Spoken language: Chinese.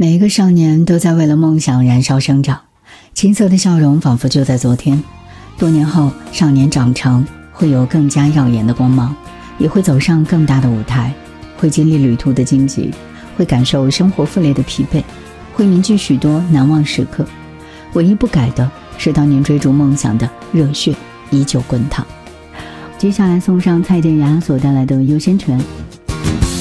每一个少年都在为了梦想燃烧生长，青涩的笑容仿佛就在昨天。多年后，少年长成，会有更加耀眼的光芒，也会走上更大的舞台，会经历旅途的荆棘，会感受生活负累的疲惫，会铭记许多难忘时刻。唯一不改的是当年追逐梦想的热血依旧滚烫。接下来送上蔡健雅所带来的《优先权》。